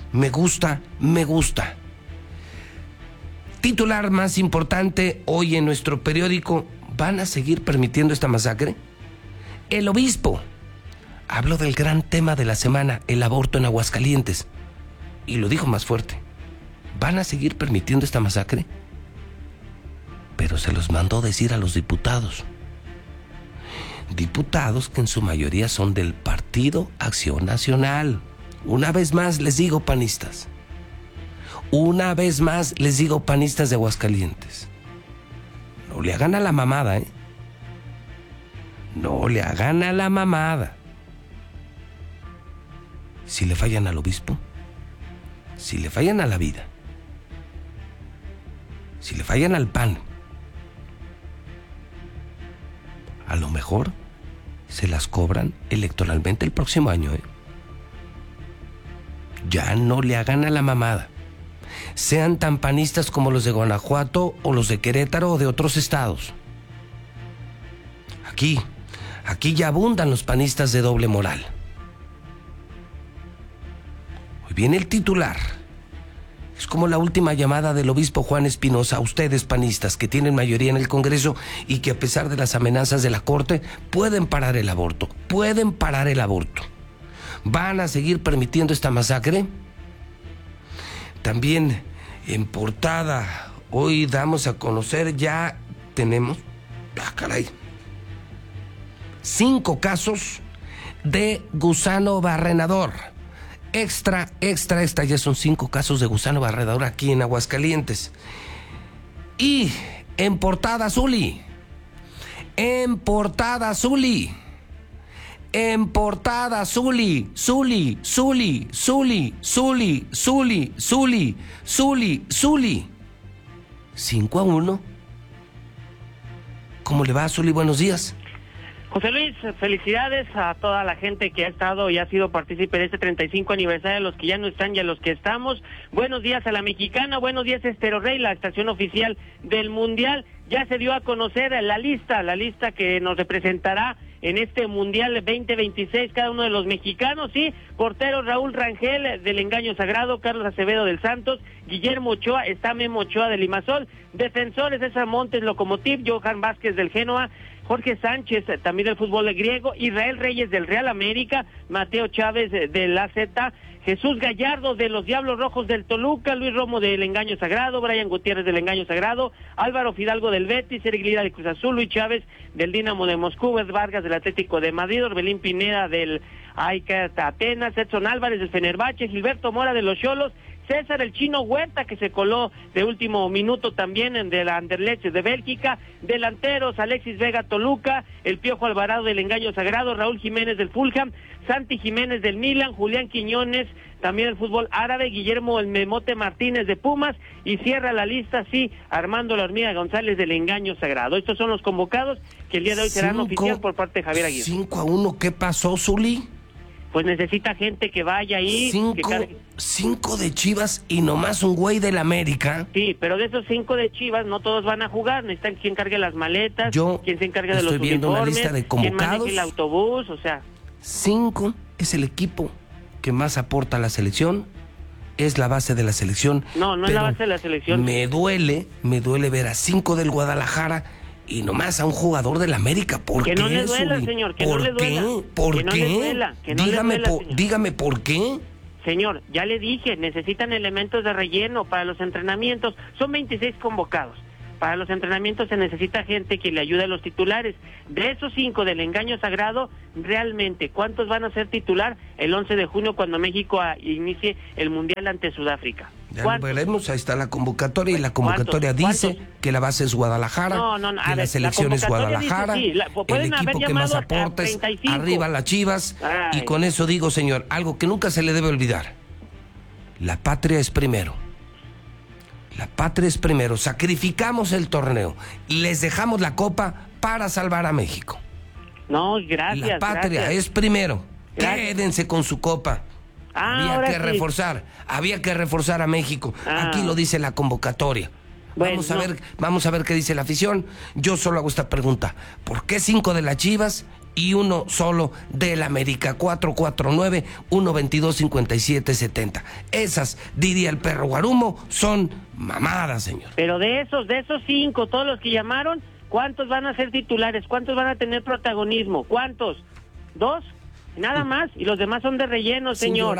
Titular más importante hoy en nuestro periódico: ¿van a seguir permitiendo esta masacre? El obispo habló del gran tema de la semana, el aborto en Aguascalientes, y lo dijo más fuerte: ¿van a seguir permitiendo esta masacre? Pero se los mandó decir a los diputados que en su mayoría son del Partido Acción Nacional. Una vez más les digo, panistas, de Aguascalientes, no le hagan a la mamada, ¿eh? No le hagan a la mamada. Si le fallan al obispo, si le fallan a la vida, si le fallan al PAN, a lo mejor se las cobran electoralmente el próximo año, ¿eh? Ya no le hagan a la mamada. Sean tan panistas como los de Guanajuato o los de Querétaro o de otros estados. Aquí ya abundan los panistas de doble moral. Hoy viene el titular. Es como la última llamada del obispo Juan Espinosa a ustedes, panistas, que tienen mayoría en el Congreso y que a pesar de las amenazas de la Corte pueden parar el aborto. ¿Van a seguir permitiendo esta masacre? También en portada hoy damos a conocer, ya tenemos, 5 casos de gusano barrenador. Extra, ya son 5 casos de gusano barrenador aquí en Aguascalientes. Y en portada Zuli, en portada Zuli, 5-1. ¿Cómo le va, Zuli? Buenos días. José Luis, felicidades a toda la gente que ha estado y ha sido partícipe de este 35 aniversario, a los que ya no están y a los que estamos. Buenos días a la Mexicana, buenos días Estéreo Rey, la estación oficial del Mundial. Ya se dio a conocer la lista que nos representará en este Mundial 2026, cada uno de los mexicanos, sí. Portero Raúl Rangel del Engaño Sagrado, Carlos Acevedo del Santos, Guillermo Ochoa, está Memo Ochoa del Limassol, defensores César Montes Lokomotiv, Johan Vázquez del Génova, Jorge Sánchez también del fútbol griego, Israel Reyes del Real América, Mateo Chávez del AZ, Jesús Gallardo de los Diablos Rojos del Toluca, Luis Romo del Engaño Sagrado, Brian Gutiérrez del Engaño Sagrado, Álvaro Fidalgo del Betis, Eric Lira del Cruz Azul, Luis Chávez del Dinamo de Moscú, Ed Vargas del Atlético de Madrid, Orbelín Pineda del AEK Atenas, Edson Álvarez del Fenerbahce, Gilberto Mora de los Xolos, César el Chino Huerta, que se coló de último minuto también de la Anderlecht de Bélgica, delanteros Alexis Vega Toluca, el Piojo Alvarado del Engaño Sagrado, Raúl Jiménez del Fulham, Santi Jiménez del Milan, Julián Quiñones también del fútbol árabe, Guillermo el Memote Martínez de Pumas, y cierra la lista, sí, Armando La Hormiga González del Engaño Sagrado. Estos son los convocados que el día de hoy serán oficiales por parte de Javier Aguirre. 5-1, ¿qué pasó, Zuli? Pues necesita gente que vaya ahí. 5 de Chivas y nomás un güey del América. Sí, pero de esos 5 de Chivas no todos van a jugar. Necesitan quien cargue las maletas, quien se encargue de los uniformes, viendo una lista de convocados. Quien maneje el autobús, 5 es el equipo que más aporta a la selección. Es la base de la selección. No es la base de la selección. Me duele ver a 5 del Guadalajara y nomás a un jugador del América. ¿Por qué? Que no le duela, señor, que no le duela. ¿Por qué? Dígame por qué. Señor, ya le dije, necesitan elementos de relleno para los entrenamientos. Son 26 convocados. Para los entrenamientos se necesita gente que le ayude a los titulares. De esos 5 del engaño sagrado, realmente, ¿cuántos van a ser titular el 11 de junio cuando México inicie el Mundial ante Sudáfrica? Ya lo veremos, ahí está la convocatoria, y la convocatoria dice que la base es Guadalajara, que la selección es Guadalajara, dice, el equipo que más aportes, arriba las Chivas. Ay. Y con eso digo, señor, algo que nunca se le debe olvidar: la patria es primero. La patria es primero. Sacrificamos el torneo, les dejamos la copa para salvar a México. No, gracias. La patria es primero. Gracias. Quédense con su copa. Había que reforzar a México. Aquí lo dice la convocatoria. Bueno, vamos a ver qué dice la afición. Yo solo hago esta pregunta: ¿por qué 5 de las Chivas y 1 solo del América? 449-122-5770. Esas, diría el perro Guarumo, son mamadas, señor. Pero de esos 5, todos los que llamaron, ¿cuántos van a ser titulares? ¿Cuántos van a tener protagonismo? ¿Cuántos? ¿2? Nada más, y los demás son de relleno, señor.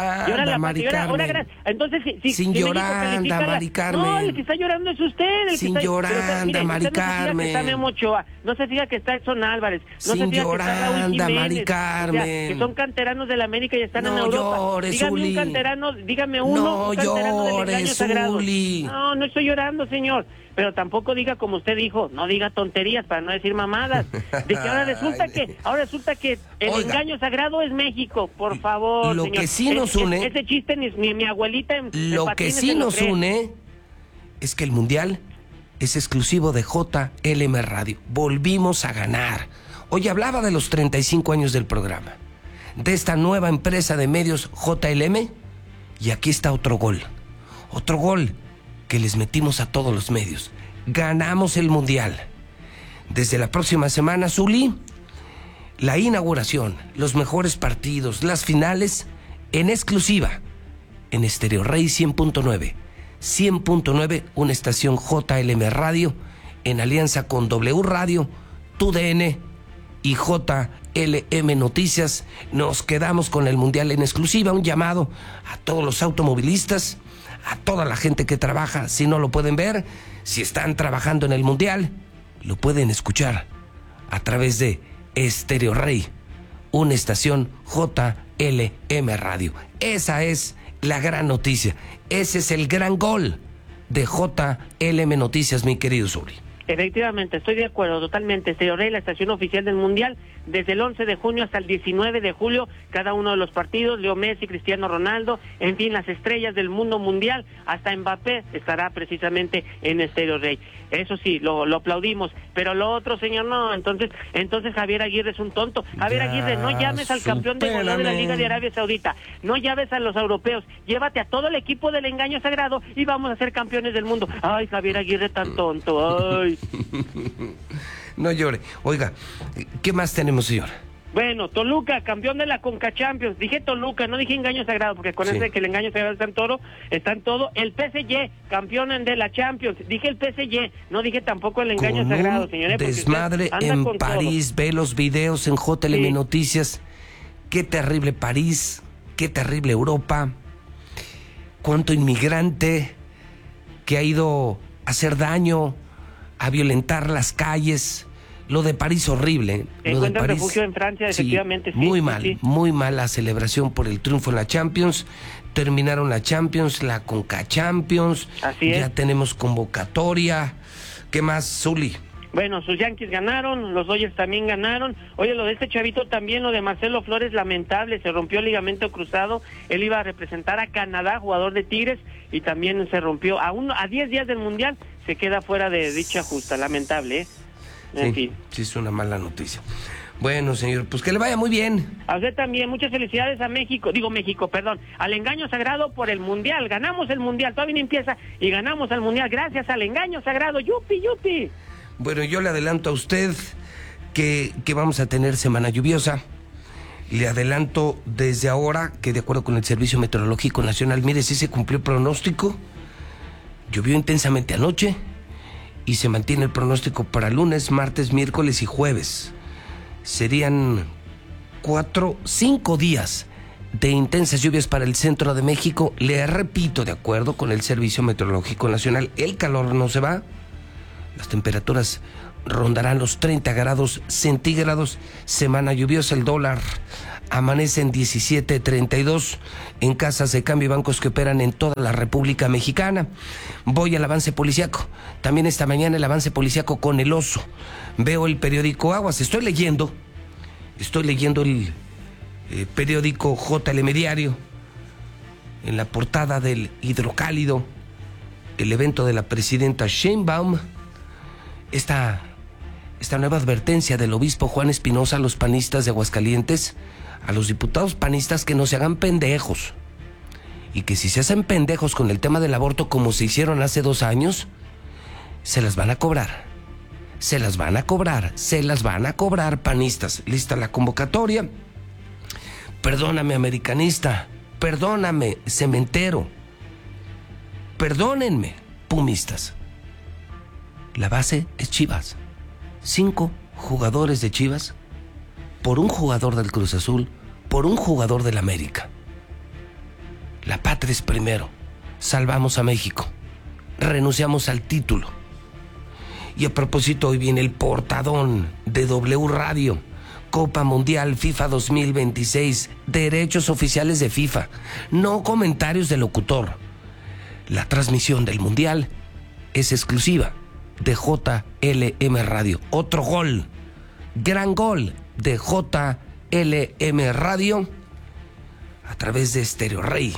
Entonces, sin Yolanda, Mari Carmen. No, el que está llorando es usted. Sin Yolanda, Mari Carmen. No se fija que está Memo Ochoa, no se fija que está Edson Álvarez, no sin se fija Yolanda, que está Raúl Jiménez, Mari Carmen. O sea, que son canteranos del América y están en Europa. Llores, dígame uno, un canterano del engaño sagrado. No estoy llorando, señor. Pero tampoco diga como usted dijo, no diga tonterías para no decir mamadas. De que ahora resulta que el engaño sagrado es México, por favor. Lo señor. Que sí nos une, ese chiste ni mi abuelita lo que sí nos une es que el Mundial es exclusivo de JLM Radio. Volvimos a ganar. Hoy hablaba de los 35 años del programa, de esta nueva empresa de medios JLM, y aquí está otro gol que les metimos a todos los medios. Ganamos el Mundial. Desde la próxima semana, Zuli, la inauguración, los mejores partidos, las finales, en exclusiva, en Estéreo Rey 100.9. 100.9, una estación JLM Radio, en alianza con W Radio, TUDN y JLM Noticias. Nos quedamos con el Mundial en exclusiva. Un llamado a todos los automovilistas, a toda la gente que trabaja. Si no lo pueden ver, si están trabajando en el Mundial, lo pueden escuchar a través de Estéreo Rey, una estación JLM Radio. Esa es la gran noticia. Ese es el gran gol de JLM Noticias, mi querido Zuli. Efectivamente, estoy de acuerdo totalmente. Estéreo Rey, la estación oficial del Mundial, desde el 11 de junio hasta el 19 de julio, cada uno de los partidos, Leo Messi, Cristiano Ronaldo, en fin, las estrellas del mundo mundial, hasta Mbappé estará precisamente en Estéreo Rey. Eso sí, lo aplaudimos, pero lo otro, señor, no. Entonces Javier Aguirre es un tonto. Javier Aguirre, no llames al campeón de goleo de la Liga de Arabia Saudita, no llames a los europeos, llévate a todo el equipo del engaño sagrado y vamos a ser campeones del mundo. Ay, Javier Aguirre tan tonto, ay. No llore. Oiga, ¿qué más tenemos, señor? Bueno, Toluca, campeón de la Conca Champions. Dije Toluca, no dije engaño sagrado, porque con ese que el engaño sagrado está en todo. El PSG, campeón de la Champions. Dije el PSG, no dije tampoco el engaño sagrado, señores. Desmadre en París, ve los videos en JLM Noticias. Qué terrible París, qué terrible Europa. Cuánto inmigrante que ha ido a hacer daño, a violentar las calles. Lo de París horrible. Encuentran refugio en Francia, efectivamente. Sí, muy mal la celebración por el triunfo en la Champions. Terminaron la Champions, la Conca Champions. Así es. Ya tenemos convocatoria. ¿Qué más, Zuli? Bueno, sus Yankees ganaron, los Dodgers también ganaron. Oye, lo de este chavito también, lo de Marcelo Flores, lamentable, se rompió el ligamento cruzado. Él iba a representar a Canadá, jugador de Tigres, y también se rompió. A 10 días del Mundial se queda fuera de dicha justa, lamentable, ¿eh? En fin. Sí, es una mala noticia. Bueno, señor, pues que le vaya muy bien. A usted también, muchas felicidades a México, al engaño sagrado por el Mundial. Ganamos el Mundial, todavía no empieza, y ganamos el Mundial gracias al engaño sagrado. ¡Yupi, yupi! Bueno, yo le adelanto a usted que vamos a tener semana lluviosa. Le adelanto desde ahora que, de acuerdo con el Servicio Meteorológico Nacional, mire, sí se cumplió el pronóstico. Llovió intensamente anoche y se mantiene el pronóstico para lunes, martes, miércoles y jueves. Serían 5 días de intensas lluvias para el centro de México. Le repito, de acuerdo con el Servicio Meteorológico Nacional, el calor no se va. Las temperaturas rondarán los 30 grados centígrados. Semana lluviosa, el dólar amanece en 17.32 en casas de cambio y bancos que operan en toda la República Mexicana. Voy al avance policíaco. También esta mañana el avance policíaco con el oso. Veo el periódico Aguas. Estoy leyendo el periódico JL Diario. En la portada del Hidrocálido, el evento de la presidenta Sheinbaum. Esta nueva advertencia del obispo Juan Espinosa a los panistas de Aguascalientes, a los diputados panistas, que no se hagan pendejos. Y que si se hacen pendejos con el tema del aborto como se hicieron hace 2 años, se las van a cobrar. Se las van a cobrar, panistas. Lista la convocatoria. Perdóname, americanista. Perdóname, cementero. Perdónenme, pumistas. La base es Chivas. 5 jugadores de Chivas por un jugador del Cruz Azul, por un jugador del América. La patria es primero. Salvamos a México. Renunciamos al título. Y a propósito, hoy viene el portadón de W Radio. Copa Mundial FIFA 2026. Derechos oficiales de FIFA. No comentarios de locutor. La transmisión del Mundial es exclusiva de JLM Radio. Otro gol, gran gol de JLM Radio a través de Stereo Rey.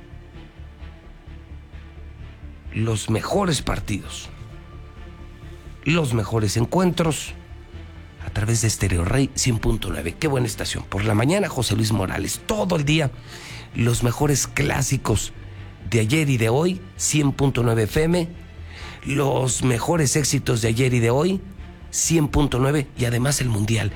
Los mejores partidos, los mejores encuentros a través de Stereo Rey 100.9. Qué buena estación. Por la mañana, José Luis Morales. Todo el día, los mejores clásicos de ayer y de hoy, 100.9 FM. Los mejores éxitos de ayer y de hoy, 100.9, y además el Mundial.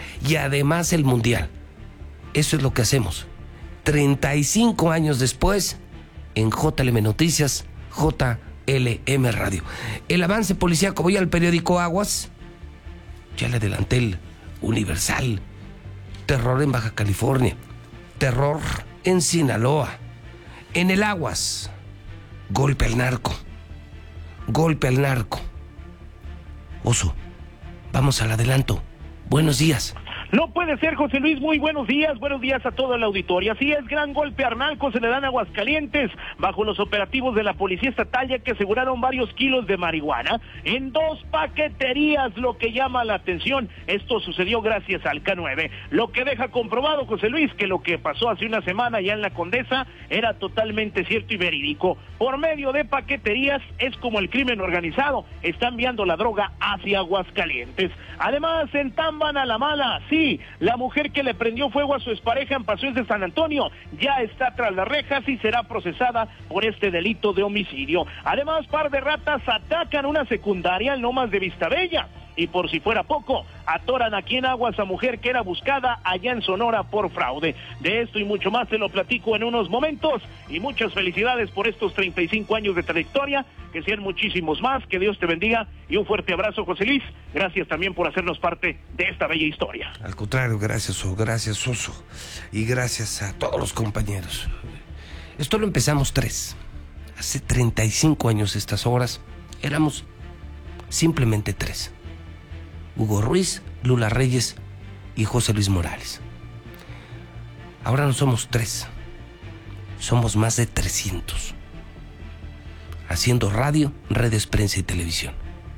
Eso es lo que hacemos. 35 años después, en JLM Noticias, JLM Radio. El avance policíaco, voy al periódico Aguas. Ya le adelanté el Universal. Terror en Baja California. Terror en Sinaloa. En el Aguas, golpe al narco. Oso, vamos al adelanto. Buenos días. No puede ser, José Luis, muy buenos días a toda la auditoría. Así es, gran golpe a narcos se le dan a Aguascalientes bajo los operativos de la Policía Estatal, ya que aseguraron varios kilos de marihuana en 2 paqueterías, lo que llama la atención. Esto sucedió gracias al K9, lo que deja comprobado, José Luis, que lo que pasó hace una semana ya en la Condesa era totalmente cierto y verídico. Por medio de paqueterías es como el crimen organizado está enviando la droga hacia Aguascalientes. Además, entamban a la mala, sí, la mujer que le prendió fuego a su expareja en Paseos de San Antonio ya está tras las rejas y será procesada por este delito de homicidio. Además, par de ratas atacan una secundaria en Lomas de Vistabella. Y por si fuera poco, atoran aquí en Aguas a mujer que era buscada allá en Sonora por fraude. De esto y mucho más te lo platico en unos momentos. Y muchas felicidades por estos 35 años de trayectoria, que sean muchísimos más, que Dios te bendiga y un fuerte abrazo, José Luis. Gracias también por hacernos parte de esta bella historia. Al contrario, gracias Oso, y gracias a todos los compañeros. Esto lo empezamos hace 35 años estas horas, éramos simplemente 3. Hugo Ruiz, Lula Reyes y José Luis Morales. Ahora no somos 3, somos más de 300. Haciendo radio, redes, prensa y televisión.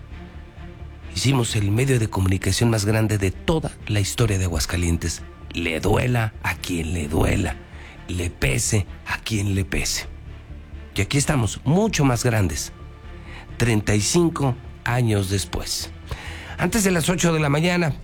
Hicimos el medio de comunicación más grande de toda la historia de Aguascalientes. Le duela a quien le duela, le pese a quien le pese. Y aquí estamos, mucho más grandes, 35 años después. Antes de las 8 de la mañana,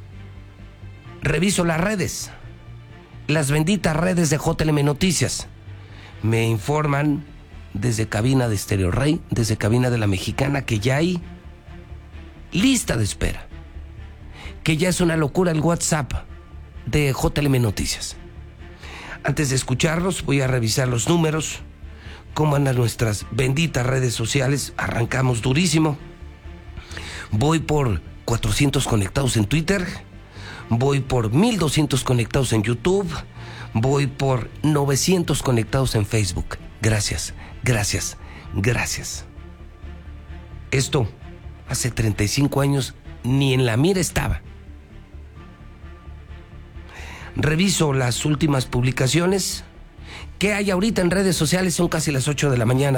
reviso las redes, las benditas redes de JLM Noticias. Me informan desde cabina de Stereo Rey, desde cabina de La Mexicana, que ya hay lista de espera, que ya es una locura el WhatsApp de JLM Noticias. Antes de escucharlos, voy a revisar los números, cómo andan nuestras benditas redes sociales. Arrancamos durísimo. Voy por 400 conectados en Twitter, voy por 1200 conectados en YouTube, voy por 900 conectados en Facebook. Gracias, gracias, gracias. Esto hace 35 años ni en la mira estaba. Reviso las últimas publicaciones. ¿Qué hay ahorita en redes sociales? Son casi las 8 de la mañana.